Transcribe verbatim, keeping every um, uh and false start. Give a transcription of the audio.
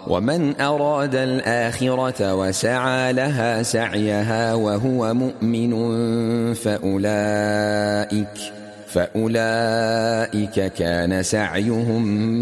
ومن أراد الآخرة وسعى لها سعيها وهو مؤمن فأولئك, فأولئك كان سعيهم